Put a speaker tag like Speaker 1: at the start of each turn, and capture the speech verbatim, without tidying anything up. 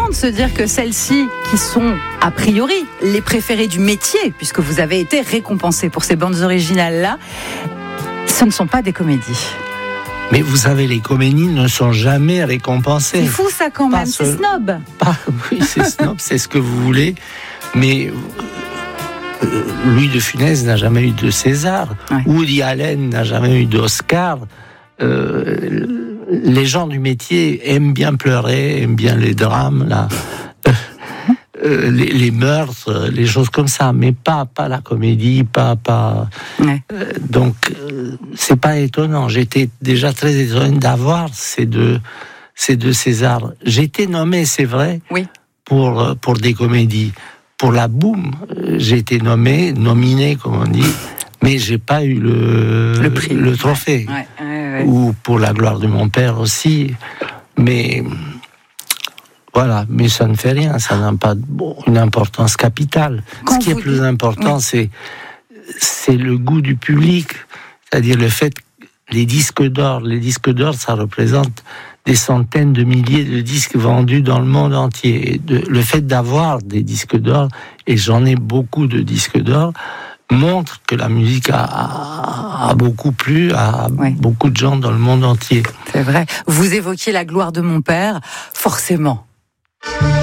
Speaker 1: de se dire que celles-ci, qui sont a priori les préférées du métier, puisque vous avez été récompensé pour ces bandes originales-là, ce ne sont pas des comédies.
Speaker 2: Mais vous savez, les comédies ne sont jamais récompensées.
Speaker 1: C'est fou ça quand même,
Speaker 2: Pas
Speaker 1: c'est
Speaker 2: ce...
Speaker 1: snob.
Speaker 2: Pas... Oui, c'est snob, c'est ce que vous voulez. Mais euh, Louis de Funès n'a jamais eu de César. Ouais. Woody Allen n'a jamais eu d'Oscar. Euh, les gens du métier aiment bien pleurer, aiment bien les drames, là. Euh, les, les meurtres, les choses comme ça, mais pas, pas la comédie, pas... pas... Ouais. Euh, donc, euh, c'est pas étonnant. J'étais déjà très étonné d'avoir ces deux, ces deux Césars. J'ai été nommé, c'est vrai, oui. pour, pour des comédies. Pour la Boum, j'ai été nommé, nominé, comme on dit, mais j'ai pas eu le,
Speaker 1: le, prix.
Speaker 2: le trophée.
Speaker 1: Ouais, ouais, ouais.
Speaker 2: Ou pour La gloire de mon père aussi. Mais... Voilà, mais ça ne fait rien, ça n'a pas bon, une importance capitale. Quand Ce qui est plus dites... important, oui. c'est, c'est le goût du public, c'est-à-dire le fait que les disques d'or, les disques d'or, ça représente des centaines de milliers de disques vendus dans le monde entier. Et de, le fait d'avoir des disques d'or, et j'en ai beaucoup de disques d'or, montre que la musique a, a, a beaucoup plu à oui. beaucoup de gens dans le monde entier.
Speaker 1: C'est vrai. Vous évoquiez La gloire de mon père, forcément.